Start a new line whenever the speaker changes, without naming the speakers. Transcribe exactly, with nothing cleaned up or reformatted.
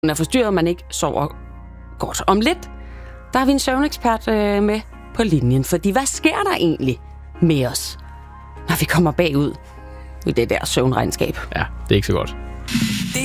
er forstyrret, og man ikke sover godt. Om lidt, der har vi en søvnekspert øh, med på linjen. Fordi hvad sker der egentlig med os, når vi kommer bagud i det der søvnregnskab?
Ja, det er ikke så godt.